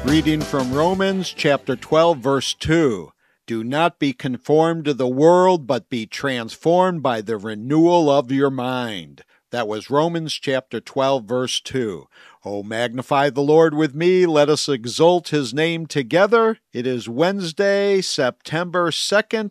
Reading from Romans chapter 12, verse 2. Do not be conformed to the world, but be transformed by the renewal of your mind. That was Romans chapter 12, verse 2. Oh, magnify the Lord with me. Let us exalt his name together. It is Wednesday, September 2nd,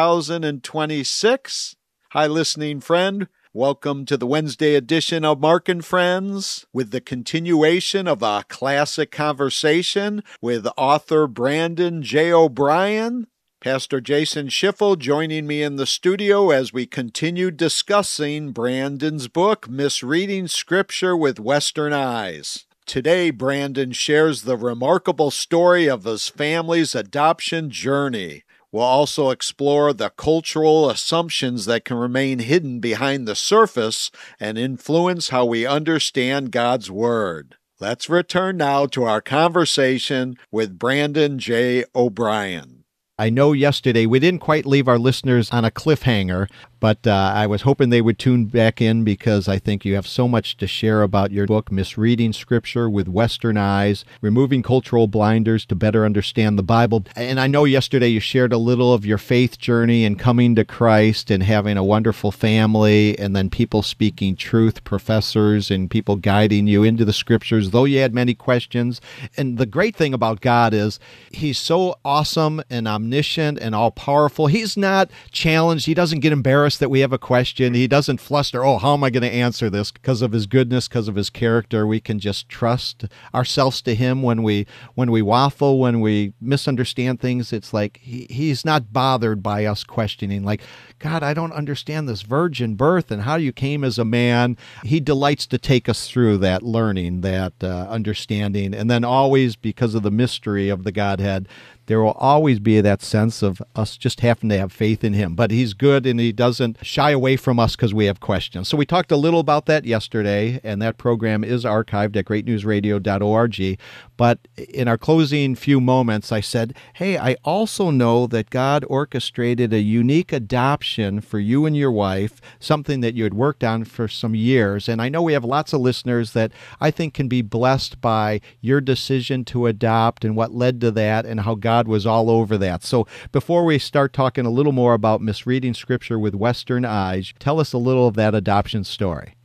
2026. Hi, listening friend. Welcome to the Wednesday edition of Mark and Friends with the continuation of a classic conversation with author Brandon J. O'Brien. Pastor Jason Schiffel joining me in the studio as we continue discussing Brandon's book, Misreading Scripture with Western Eyes. Today, Brandon shares the remarkable story of his family's adoption journey. We'll also explore the cultural assumptions that can remain hidden behind the surface and influence how we understand God's Word. Let's return now to our conversation with Brandon J. O'Brien. I know yesterday we didn't quite leave our listeners on a cliffhanger, but I was hoping they would tune back in because I think you have so much to share about your book, Misreading Scripture with Western Eyes, Removing Cultural Blinders to Better Understand the Bible. And I know yesterday you shared a little of your faith journey and coming to Christ and having a wonderful family and then people speaking truth, professors and people guiding you into the Scriptures, though you had many questions. And the great thing about God is he's so awesome and omniscient and all-powerful. He's not challenged. He doesn't get embarrassed that we have a question. He doesn't fluster, oh, how am I going to answer this? Because of his goodness, because of his character, we can just trust ourselves to him when we waffle, when we misunderstand things. It's like he's not bothered by us questioning, like, God, I don't understand this virgin birth and how you came as a man. He delights to take us through that learning, that understanding, and then always, because of the mystery of the Godhead, there will always be that sense of us just having to have faith in him. But he's good, and he doesn't shy away from us because we have questions. So we talked a little about that yesterday, and that program is archived at greatnewsradio.org. But in our closing few moments, I said, hey, I also know that God orchestrated a unique adoption for you and your wife, something that you had worked on for some years. And I know we have lots of listeners that I think can be blessed by your decision to adopt and what led to that and how God was all over that. So before we start talking a little more about misreading Scripture with Western eyes, tell us a little of that adoption story.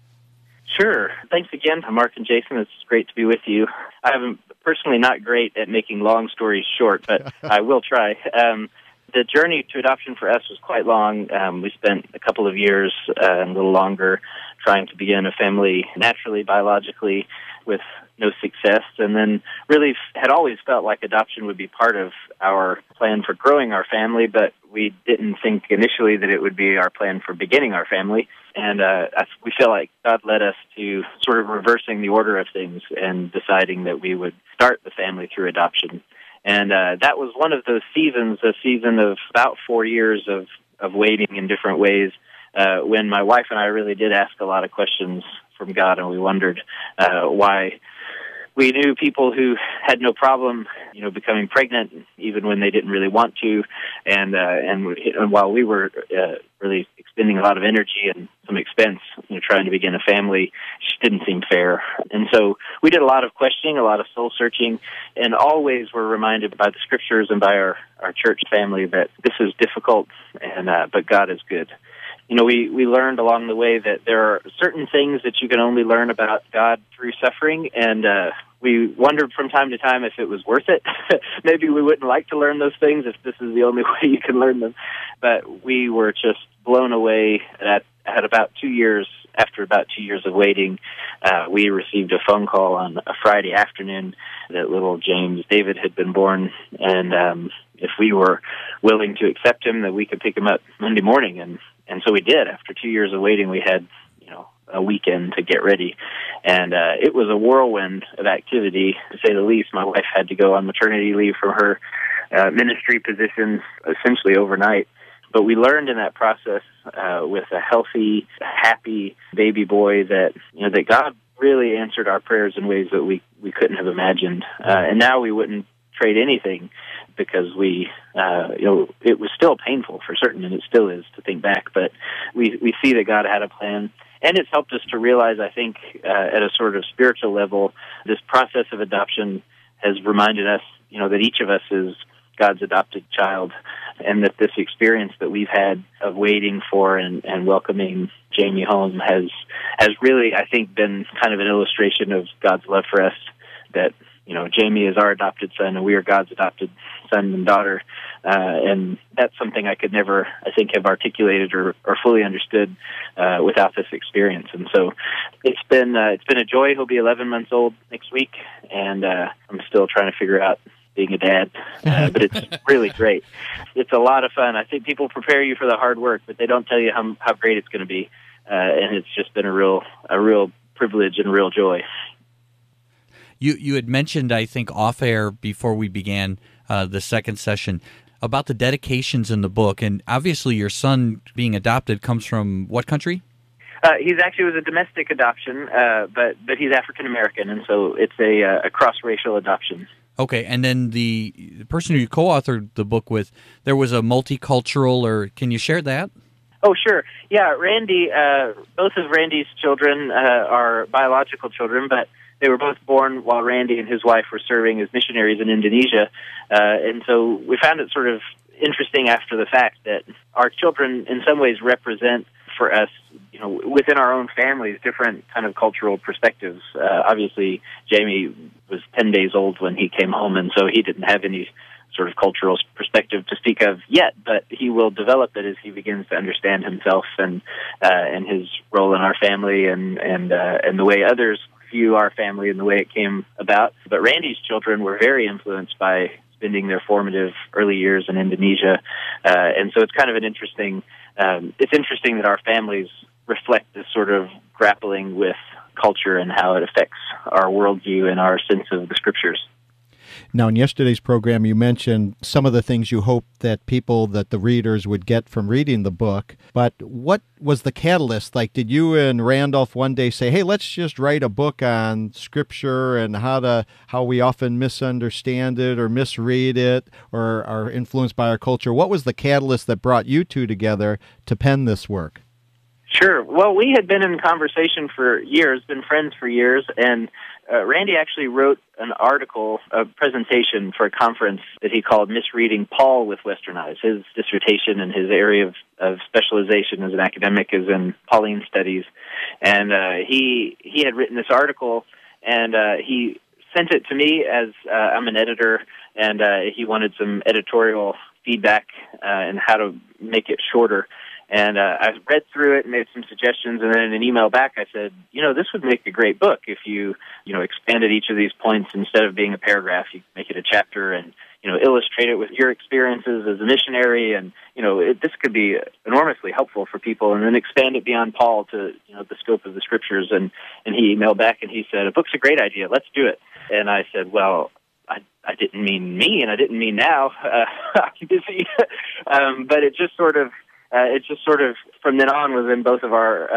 Sure. Thanks again, Mark and Jason. It's great to be with you. I'm personally not great at making long stories short, but I will try. The journey to adoption for us was quite long. We spent a couple of years, a little longer, trying to begin a family naturally, biologically, with no success, and then really had always felt like adoption would be part of our plan for growing our family, but we didn't think initially that it would be our plan for beginning our family. And we feel like God led us to sort of reversing the order of things and deciding that we would start the family through adoption. And that was one of those seasons, a season of about 4 years of waiting in different ways, when my wife and I really did ask a lot of questions from God, and we wondered why we knew people who had no problem, becoming pregnant even when they didn't really want to, and while we were really expending a lot of energy and some expense, trying to begin a family, it just didn't seem fair. And so we did a lot of questioning, a lot of soul searching, and always were reminded by the Scriptures and by our church family that this is difficult, but God is good. We learned along the way that there are certain things that you can only learn about God through suffering, and we wondered from time to time if it was worth it. Maybe we wouldn't like to learn those things if this is the only way you can learn them. But we were just blown away at about 2 years. After about 2 years of waiting, we received a phone call on a Friday afternoon that little James David had been born, and if we were willing to accept him, that we could pick him up Monday morning. And so we did. After 2 years of waiting, we had, a weekend to get ready. And it was a whirlwind of activity, to say the least. My wife had to go on maternity leave from her ministry position essentially overnight. But we learned in that process with a healthy, happy baby boy that, that God really answered our prayers in ways that we couldn't have imagined. And now we wouldn't trade anything, because it was still painful for certain, and it still is to think back, but we see that God had a plan. And it's helped us to realize, I think, at a sort of spiritual level, this process of adoption has reminded us, that each of us is God's adopted child, and that this experience that we've had of waiting for and welcoming Jamie home has really, I think, been kind of an illustration of God's love for us, that, Jamie is our adopted son and we are God's adopted son and daughter. And that's something I could never, I think, have articulated or fully understood without this experience. And so it's been a joy. He'll be 11 months old next week, and I'm still trying to figure out being a dad, but it's really great. It's a lot of fun. I think people prepare you for the hard work, but they don't tell you how great it's going to be. And it's just been a real privilege and a real joy. You had mentioned, I think, off air before we began the second session about the dedications in the book, and obviously your son being adopted comes from what country? He's actually was a domestic adoption, but he's African American, and so it's a cross-racial adoption. Okay, and then the person who you co-authored the book with, there was a multicultural, or can you share that? Oh, sure. Yeah, Randy, both of Randy's children are biological children, but they were both born while Randy and his wife were serving as missionaries in Indonesia. And so we found it sort of interesting after the fact that our children in some ways represent for us, within our own families, different kind of cultural perspectives. Obviously, Jamie was 10 days old when he came home, and so he didn't have any sort of cultural perspective to speak of yet, but he will develop it as he begins to understand himself and his role in our family and the way others view our family and the way it came about. But Randy's children were very influenced by spending their formative early years in Indonesia, and so it's kind of an interesting. It's interesting that our families reflect this sort of grappling with culture and how it affects our worldview and our sense of the Scriptures. Now, in yesterday's program, you mentioned some of the things you hoped that the readers would get from reading the book. But what was the catalyst? Like, did you and Randolph one day say, hey, let's just write a book on Scripture and how we often misunderstand it or misread it or are influenced by our culture? What was the catalyst that brought you two together to pen this work? Sure. Well, we had been in conversation for years, been friends for years, and Randy actually wrote an article, a presentation for a conference that he called Misreading Paul with Western Eyes. His dissertation and his area of specialization as an academic is in Pauline studies. And he had written this article, and he sent it to me as I'm an editor, and he wanted some editorial feedback and how to make it shorter. And I read through it and made some suggestions, and then in an email back I said, this would make a great book if you expanded each of these points. Instead of being a paragraph, you make it a chapter and, illustrate it with your experiences as a missionary. And, this could be enormously helpful for people, and then expand it beyond Paul to, the scope of the Scriptures. And he emailed back and he said, a book's a great idea. Let's do it. And I said, well, I didn't mean me, and I didn't mean now. I'm busy. But it just sort of, from then on was on both of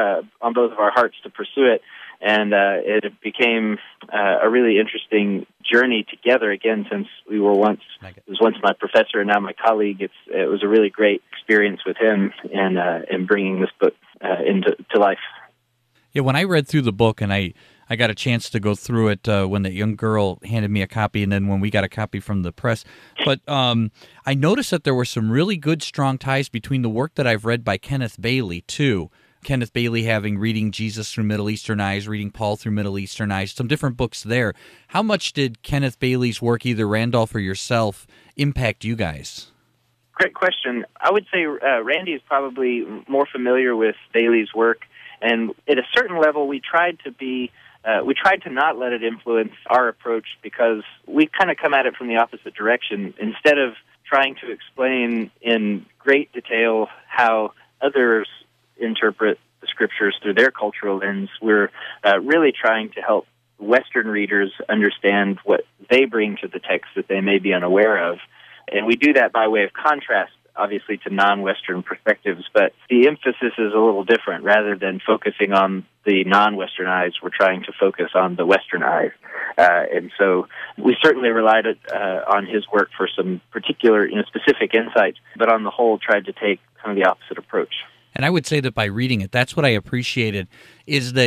our hearts to pursue it, and it became a really interesting journey together. Again, since he was once my professor and now my colleague, it was a really great experience with him in bringing this book into life. Yeah, when I read through the book, and I got a chance to go through it when that young girl handed me a copy, and then when we got a copy from the press. But I noticed that there were some really good, strong ties between the work that I've read by Kenneth Bailey, too. Kenneth Bailey having Reading Jesus Through Middle Eastern Eyes, Reading Paul Through Middle Eastern Eyes, some different books there. How much did Kenneth Bailey's work, either Randolph or yourself, impact you guys? Great question. I would say Randy is probably more familiar with Bailey's work, and at a certain level we tried to not let it influence our approach, because we kind of come at it from the opposite direction. Instead of trying to explain in great detail how others interpret the Scriptures through their cultural lens, we're really trying to help Western readers understand what they bring to the text that they may be unaware of. And we do that by way of contrast, obviously, to non-Western perspectives, but the emphasis is a little different. Rather than focusing on the non-Western eyes, we're trying to focus on the Western eyes. And so we certainly relied on his work for some particular, specific insights, but on the whole tried to take kind of the opposite approach. And I would say that by reading it, that's what I appreciated, is that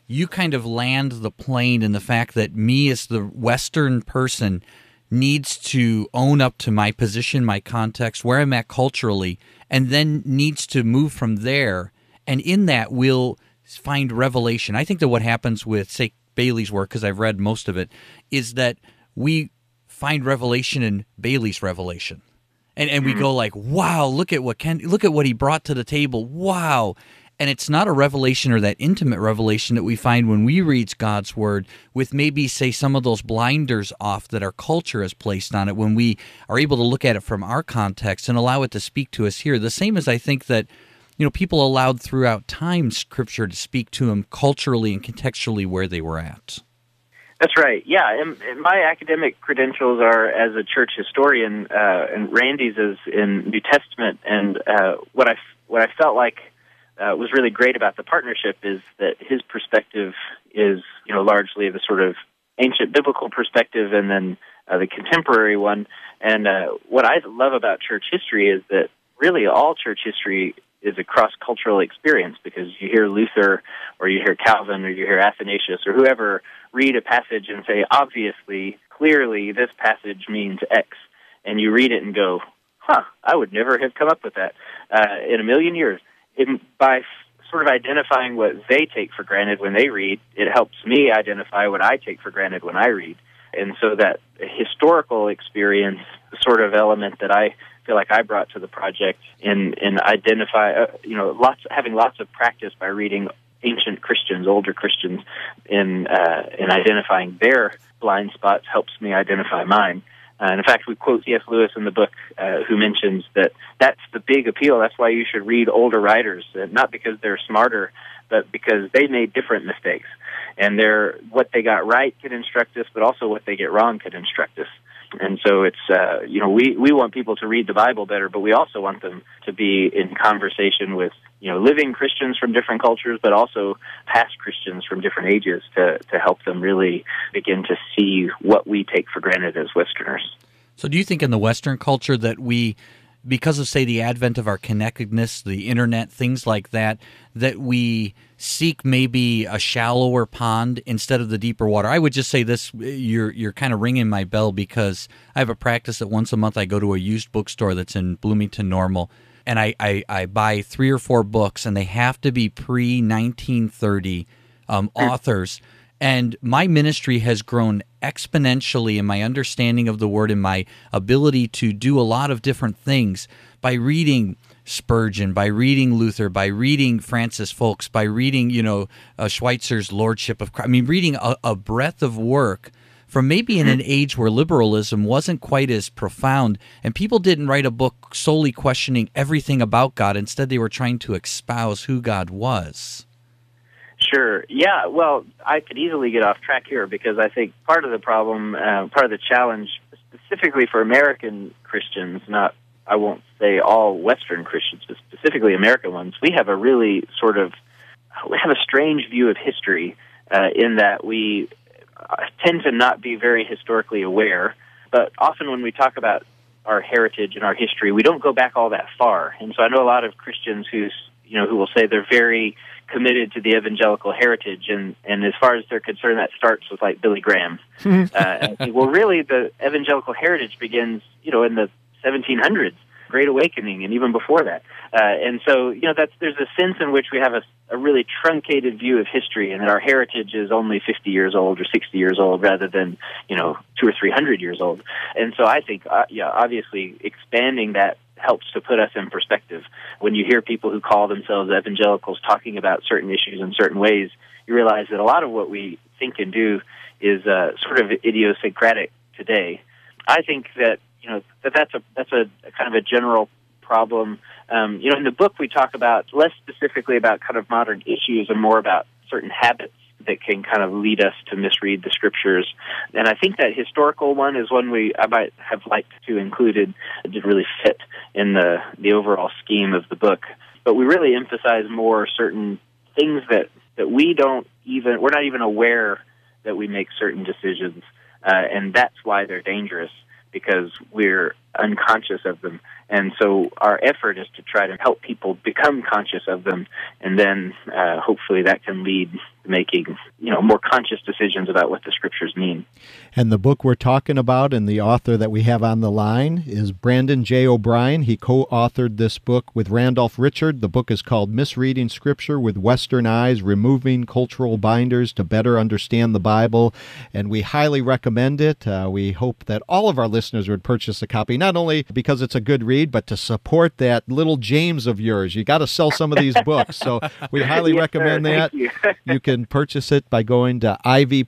you kind of land the plane in the fact that me as the Western person needs to own up to my position, my context, where I'm at culturally, and then needs to move from there. And in that, we'll find revelation. I think that what happens with, say, Bailey's work, because I've read most of it, is that we find revelation in Bailey's revelation. And we go like, wow, look at what he brought to the table. Wow. And it's not a revelation or that intimate revelation that we find when we read God's Word with maybe, say, some of those blinders off that our culture has placed on it, when we are able to look at it from our context and allow it to speak to us here. The same as I think that, people allowed throughout time Scripture to speak to them culturally and contextually where they were at. That's right. Yeah, and my academic credentials are as a church historian, and Randy's is in New Testament. And what I felt like was really great about the partnership is that his perspective is, largely the sort of ancient biblical perspective, and then the contemporary one. And what I love about church history is that really all church history is a cross-cultural experience, because you hear Luther or you hear Calvin or you hear Athanasius or whoever read a passage and say, obviously, clearly, this passage means X. And you read it and go, I would never have come up with that in a million years. By sort of identifying what they take for granted when they read, it helps me identify what I take for granted when I read. And so that historical experience, the sort of element that I feel like I brought to the project in identify, having lots of practice by reading ancient Christians, older Christians, in identifying their blind spots helps me identify mine. And in fact, we quote C.S. Lewis in the book, who mentions that that's the big appeal. That's why you should read older writers, not because they're smarter, but because they made different mistakes. And what they got right can instruct us, but also what they get wrong can instruct us. And so it's, we want people to read the Bible better, but we also want them to be in conversation with, living Christians from different cultures, but also past Christians from different ages to help them really begin to see what we take for granted as Westerners. So do you think in the Western culture that we, because of, say, the advent of our connectedness, the internet, things like that we seek maybe a shallower pond instead of the deeper water? I would just say this, you're kind of ringing my bell, because I have a practice that once a month I go to a used bookstore that's in Bloomington Normal, and I buy 3 or 4 books, and they have to be pre-1930 authors. And my ministry has grown exponentially in my understanding of the Word and my ability to do a lot of different things by reading Spurgeon, by reading Luther, by reading Francis Folks, by reading, Schweitzer's Lordship of Christ. I mean, reading a breadth of work from maybe in an age where liberalism wasn't quite as profound, and people didn't write a book solely questioning everything about God. Instead, they were trying to espouse who God was. Sure. Yeah, well, I could easily get off track here, because I think part of the problem, part of the challenge, specifically for American Christians, I won't say all Western Christians, but specifically American ones, we have a strange view of history in that we tend to not be very historically aware, but often when we talk about our heritage and our history, we don't go back all that far. And so I know a lot of Christians who will say they're very committed to the evangelical heritage, and as far as they're concerned, that starts with like Billy Graham. And I think, well, really, the evangelical heritage begins, in the 1700s, Great Awakening, and even before that. And so, there's a sense in which we have a really truncated view of history, and that our heritage is only 50 years old or 60 years old rather than, 200 or 300 years old. And so I think, obviously, expanding that helps to put us in perspective. When you hear people who call themselves evangelicals talking about certain issues in certain ways, you realize that a lot of what we think and do is sort of idiosyncratic today. I think that that's a kind of a general problem. In the book we talk about less specifically about kind of modern issues and more about certain habits that can kind of lead us to misread the Scriptures. And I think that historical one is one I might have liked to included. It didn't really fit in the overall scheme of the book. But we really emphasize more certain things that we're not even aware that we make certain decisions. And that's why they're dangerous, because we're unconscious of them. And so our effort is to try to help people become conscious of them, and then hopefully that can lead to making more conscious decisions about what the Scriptures mean. And the book we're talking about and the author that we have on the line is Brandon J. O'Brien. He co-authored this book with Randolph Richard. The book is called Misreading Scripture with Western Eyes, Removing Cultural Binders to Better Understand the Bible. And we highly recommend it. We hope that all of our listeners would purchase a copy, not only because it's a good read, but to support that little James of yours. You got to sell some of these books. So we highly recommend that. You. You can purchase it by going to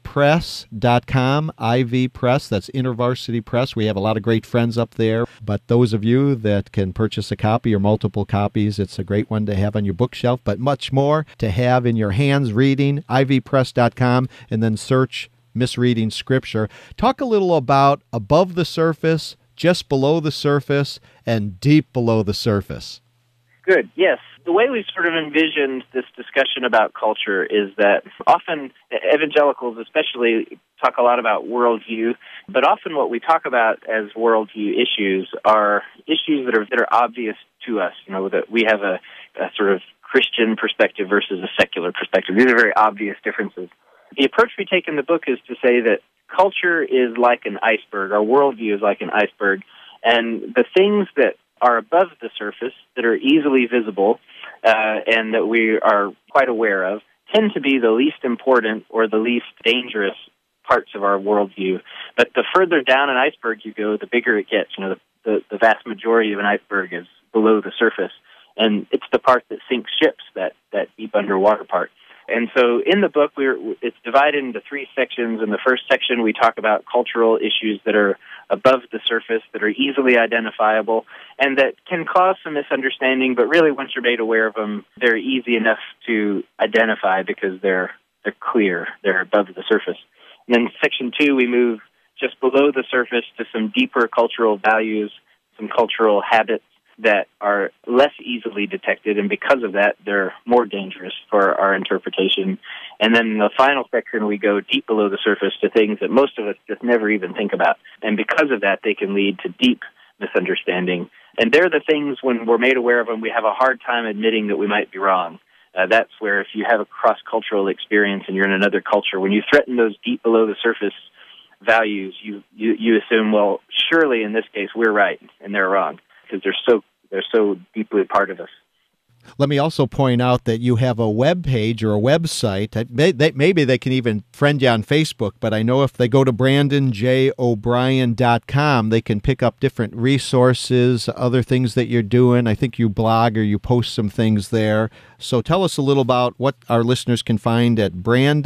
ivypress.com. Ivy Press, that's InterVarsity Press. We have a lot of great friends up there. But those of you that can purchase a copy or multiple copies, it's a great one to have on your bookshelf, but much more to have in your hands reading. ivypress.com, and then search Misreading Scripture. Talk a little about above the surface, just below the surface, and deep below the surface. Good, yes. The way we've sort of envisioned this discussion about culture is that often evangelicals especially talk a lot about worldview, but often what we talk about as worldview issues are issues that are obvious to us, that we have a sort of Christian perspective versus a secular perspective. These are very obvious differences. The approach we take in the book is to say that culture is like an iceberg, our worldview is like an iceberg, and the things that are above the surface, that are easily visible, and that we are quite aware of, tend to be the least important or the least dangerous parts of our worldview. But the further down an iceberg you go, the bigger it gets. The vast majority of an iceberg is below the surface, and it's the part that sinks ships, that deep underwater part. And so in the book, it's divided into 3 sections. In the first section, we talk about cultural issues that are above the surface, that are easily identifiable, and that can cause some misunderstanding, but really once you're made aware of them, they're easy enough to identify because they're clear, they're above the surface. And then section 2, we move just below the surface to some deeper cultural values, some cultural habits that are less easily detected, and because of that, they're more dangerous for our interpretation. And then in the final section, we go deep below the surface to things that most of us just never even think about. And because of that, they can lead to deep misunderstanding. And they're the things, when we're made aware of them, we have a hard time admitting that we might be wrong. That's where if you have a cross-cultural experience and you're in another culture, when you threaten those deep below the surface values, you assume, well, surely in this case we're right and they're wrong, because they're so deeply part of us. Let me also point out that you have a web page or a website. Maybe they can even friend you on Facebook, but I know if they go to brandonjobrien.com, they can pick up different resources, other things that you're doing. I think you blog or you post some things there. So tell us a little about what our listeners can find at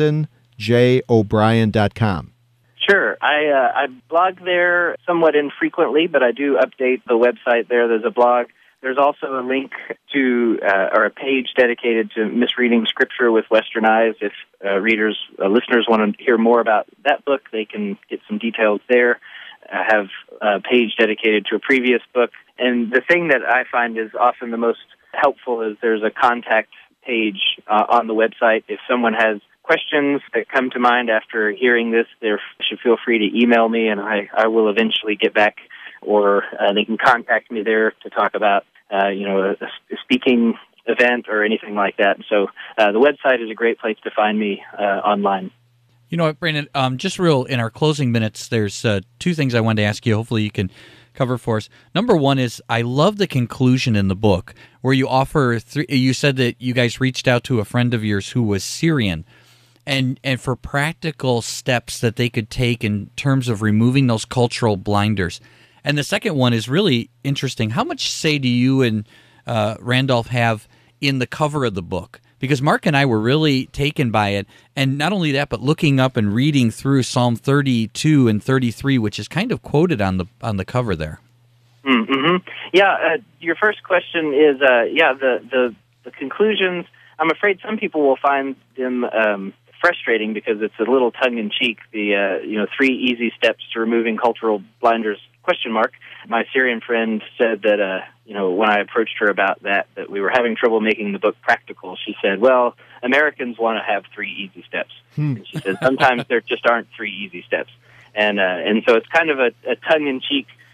brandonjobrien.com. Sure. I blog there somewhat infrequently, but I do update the website there. There's a blog. There's also a link to, or a page dedicated to Misreading Scripture with Western Eyes. If listeners want to hear more about that book, they can get some details there. I have a page dedicated to a previous book. And the thing that I find is often the most helpful is there's a contact page on the website. If someone has questions that come to mind after hearing this, they should feel free to email me, and I will eventually get back, or they can contact me there to talk about a speaking event or anything like that. So the website is a great place to find me online. You know what, Brandon, just real in our closing minutes, there's 2 things I wanted to ask you. Hopefully you can cover for us. Number one is, I love the conclusion in the book where you offer, you said that you guys reached out to a friend of yours who was Syrian, and for practical steps that they could take in terms of removing those cultural blinders. And the second one is really interesting. How much say do you and Randolph have in the cover of the book? Because Mark and I were really taken by it. And not only that, but looking up and reading through Psalm 32 and 33, which is kind of quoted on the cover there. Mm-hmm. Yeah, your first question is, the conclusions, I'm afraid some people will find them frustrating because it's a little tongue-in-cheek, the 3 easy steps to removing cultural blinders, ? My Syrian friend said that, when I approached her about that we were having trouble making the book practical. She said, well, Americans want to have 3 easy steps. And she said, sometimes there just aren't 3 easy steps. And so it's kind of a tongue-in-cheek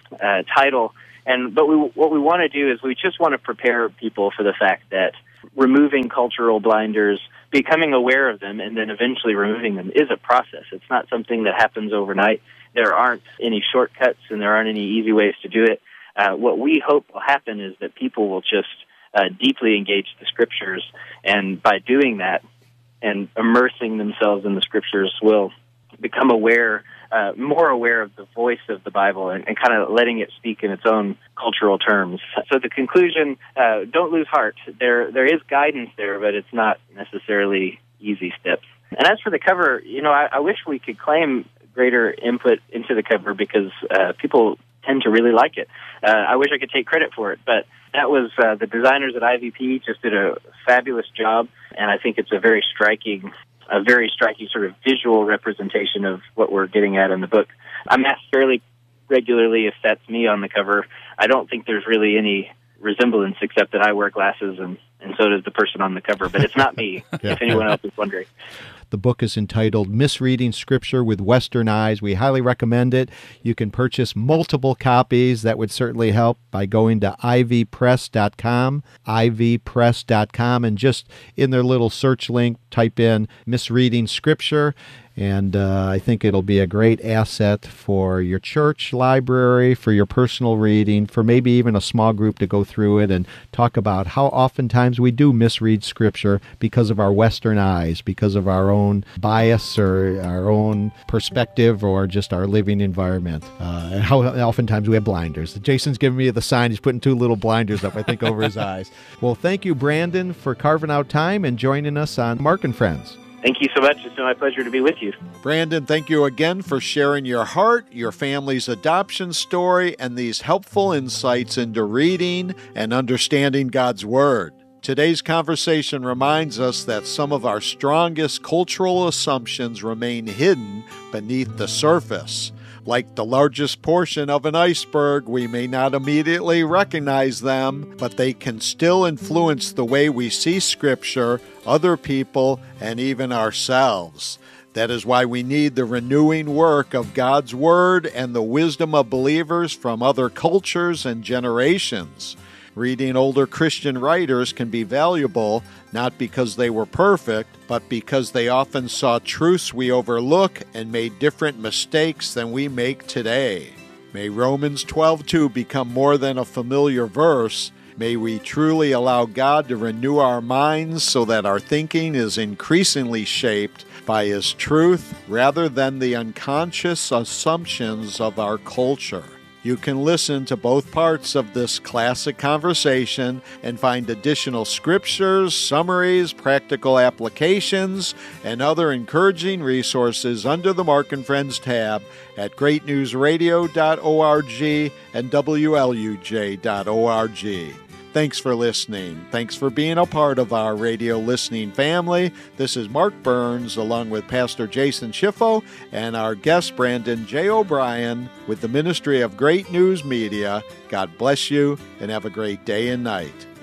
title. But what we want to do is we just want to prepare people for the fact that removing cultural blinders, becoming aware of them, and then eventually removing them is a process. It's not something that happens overnight. There aren't any shortcuts, and there aren't any easy ways to do it. What we hope will happen is that people will just deeply engage the Scriptures, and by doing that and immersing themselves in the Scriptures will become aware, more aware of the voice of the Bible and kind of letting it speak in its own cultural terms. So the conclusion, don't lose heart. There is guidance there, but it's not necessarily easy steps. And as for the cover, I wish we could claim greater input into the cover because people tend to really like it. I wish I could take credit for it, but that was the designers at IVP just did a fabulous job, and I think it's a very striking sort of visual representation of what we're getting at in the book. I'm asked fairly regularly if that's me on the cover. I don't think there's really any resemblance except that I wear glasses and so does the person on the cover, but it's not me, if anyone else is wondering. The book is entitled Misreading Scripture with Western Eyes. We highly recommend it. You can purchase multiple copies. That would certainly help by going to ivpress.com, ivpress.com, and just in their little search link, type in Misreading Scripture. And I think it'll be a great asset for your church library, for your personal reading, for maybe even a small group to go through it and talk about how oftentimes we do misread Scripture because of our Western eyes, because of our own bias or our own perspective or just our living environment. And how oftentimes we have blinders. Jason's giving me the sign. He's putting two little blinders up, I think, over his eyes. Well, thank you, Brandon, for carving out time and joining us on Mark and Friends. Thank you so much. It's been my pleasure to be with you. Brandon, thank you again for sharing your heart, your family's adoption story, and these helpful insights into reading and understanding God's Word. Today's conversation reminds us that some of our strongest cultural assumptions remain hidden beneath the surface. Like the largest portion of an iceberg, we may not immediately recognize them, but they can still influence the way we see Scripture, other people, and even ourselves. That is why we need the renewing work of God's Word and the wisdom of believers from other cultures and generations. Reading older Christian writers can be valuable, not because they were perfect, but because they often saw truths we overlook and made different mistakes than we make today. May Romans 12:2 become more than a familiar verse. May we truly allow God to renew our minds so that our thinking is increasingly shaped by His truth rather than the unconscious assumptions of our culture. You can listen to both parts of this classic conversation and find additional scriptures, summaries, practical applications, and other encouraging resources under the Mark and Friends tab at greatnewsradio.org and wluj.org. Thanks for listening. Thanks for being a part of our radio listening family. This is Mark Burns along with Pastor Jason Schiffo and our guest Brandon J. O'Brien with the Ministry of Great News Media. God bless you and have a great day and night.